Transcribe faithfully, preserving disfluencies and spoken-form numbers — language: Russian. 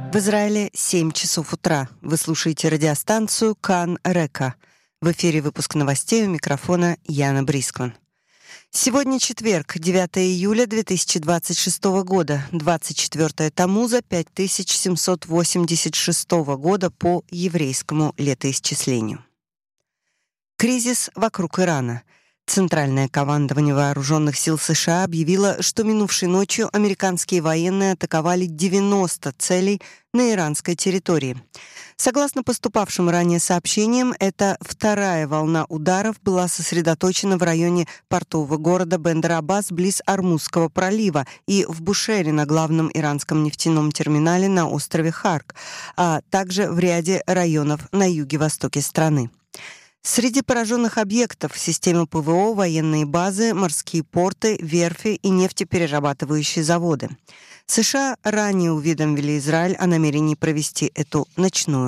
В Израиле семь часов утра. Вы слушаете радиостанцию Кан Река. В эфире выпуск новостей, у микрофона Яна Брискман. Сегодня четверг, девятое июля две тысячи двадцать шестого года, двадцать четвёртое Тамуза пять тысяч семьсот восемьдесят шестого года по еврейскому летоисчислению. Кризис вокруг Ирана. Центральное командование вооруженных сил США объявило, что минувшей ночью американские военные атаковали девяносто целей на иранской территории. Согласно поступавшим ранее сообщениям, эта вторая волна ударов была сосредоточена в районе портового города Бендер-Аббас близ Ормузского пролива и в Бушере на главном иранском нефтяном терминале на острове Харк, а также в ряде районов на юге-востоке страны. Среди пораженных объектов системы ПВО, военные базы, морские порты, верфи и нефтеперерабатывающие заводы. США ранее уведомили Израиль о намерении провести эту ночную